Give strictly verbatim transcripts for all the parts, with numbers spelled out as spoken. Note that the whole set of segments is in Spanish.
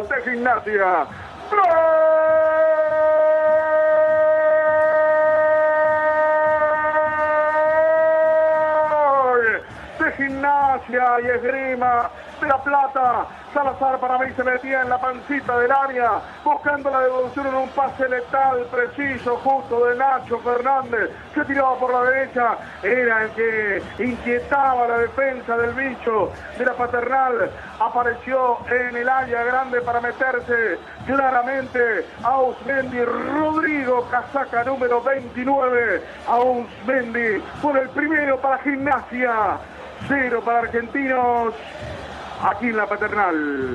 Gol de Gimnasia. ¡Gol de Gimnasia y Esgrima de La Plata! Salazar para mí se metía en la pancita del área, buscando la devolución en un pase letal, preciso, justo de Nacho Fernández, que tiraba por la derecha, era el que inquietaba la defensa del bicho de la Paternal, apareció en el área grande para meterse claramente Ausmendi, Rodrigo, casaca número veintinueve, Ausmendi por el primero para Gimnasia, cero para Argentinos, aquí en la Paternal.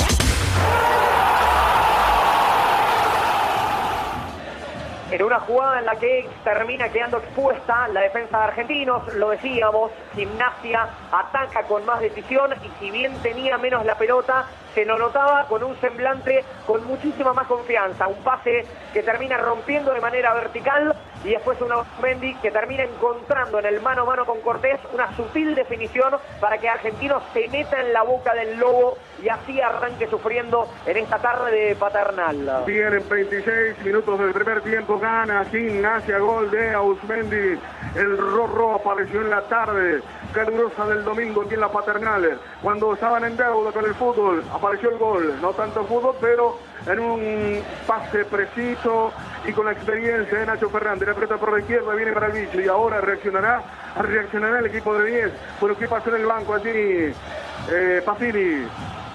En una jugada en la que termina quedando expuesta la defensa de Argentinos, lo decíamos, Gimnasia ataca con más decisión y si bien tenía menos la pelota, se lo notaba con un semblante con muchísima más confianza. Un pase que termina rompiendo de manera vertical y después un Ausmendi que termina encontrando en el mano a mano con Cortés una sutil definición para que Argentinos se meta en la boca del lobo y así arranque sufriendo en esta tarde de Paternal. Tienen veintiséis minutos del primer tiempo, gana Gimnasia, gol de Ausmendi. El Rorro apareció en la tarde calurosa del domingo aquí en la Paternal, cuando estaban en deuda con el fútbol, apareció el gol, no tanto fútbol, pero en un pase preciso y con la experiencia de Nacho Fernández. La pelota por la izquierda viene para el bicho y ahora reaccionará, reaccionará el equipo de diez. Bueno, ¿qué pasó en el banco allí? Eh, Pafini.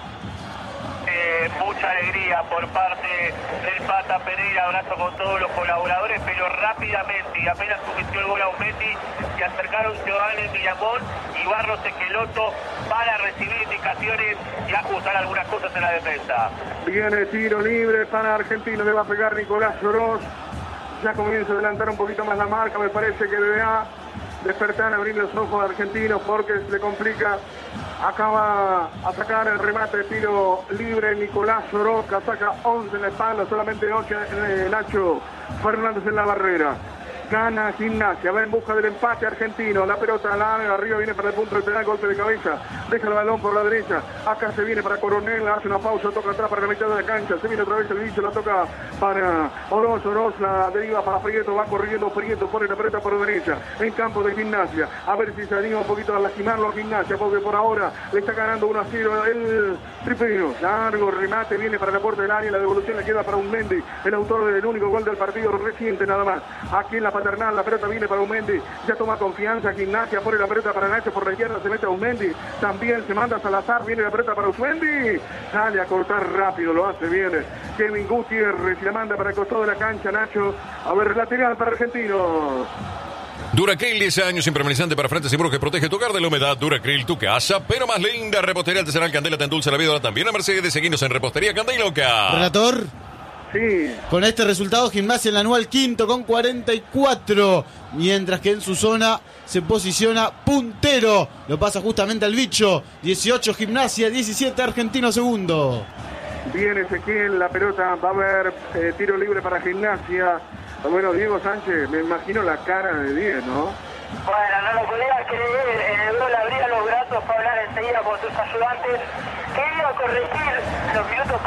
Eh, mucha alegría por parte del Pata Pereira, abrazo con todos los colaboradores, pero rápidamente y apenas cometió el gol a Ausmendi, se acercaron Giovanni Millamón y Barros Esqueloto para recibir indicaciones y ajustar algunas cosas en la defensa. Viene tiro libre para Argentino, le va a pegar Nicolás Oroz, ya comienza a adelantar un poquito más la marca, me parece que debe despertar, abrir los ojos a Argentinos porque se le complica. Acaba a sacar el remate de tiro libre Nicolás Oroz, saca once en la espalda, solamente ocho eh, Nacho Fernández en la barrera. Gana Gimnasia, va en busca del empate Argentino, la pelota la arriba, viene para el punto del penal, golpe de cabeza, deja el balón por la derecha, acá se viene para Coronel, hace una pausa, toca atrás para la mitad de la cancha, se viene otra vez el bicho, la toca para Oroz, Oroz la deriva para Prieto, va corriendo Prieto, pone la pelota por la derecha, en campo de Gimnasia, a ver si se anima un poquito a lastimarlo a Gimnasia, porque por ahora le está ganando uno a cero el tripero, largo remate, viene para la puerta del área, la devolución le queda para Ausmendi, el autor del único gol del partido reciente nada más, aquí en la Paternal, la pelota viene para Ausmendi, ya toma confianza Gimnasia, pone la pelota para Nacho por la izquierda, se mete a Ausmendi, también se manda a Salazar, viene la pelota para Ausmendi, sale a cortar rápido, lo hace bien Kevin Gutiérrez y la manda para el costado de la cancha Nacho, a ver, lateral para Argentinos. Duracril, diez años impermeabilizante para frentes y muros que protege tu hogar de la humedad. Duracril, tu casa, pero más linda. Repostería Artesanal Candela te endulza la vida. También a Mercedes, seguinos en Repostería Candela Loca. Relator. Sí. Con este resultado, Gimnasia en el anual quinto con cuarenta y cuatro, mientras que en su zona se posiciona puntero. Lo pasa justamente al bicho. dieciocho Gimnasia, diecisiete Argentino segundo. Viene Ezequiel, la pelota, va a haber eh, tiro libre para Gimnasia. Bueno, Diego Sánchez, me imagino la cara de Diego, ¿no? Bueno, no lo podía creer, en el gol abría los brazos para hablar enseguida con sus ayudantes. Quería corregir los minutos